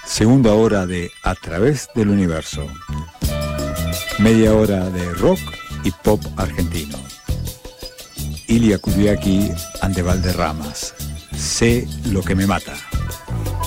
Segunda hora de A Través del Universo. Media hora de rock y pop argentino. Ilia Kuriaki, Ande Valderramas. Sé lo que me mata.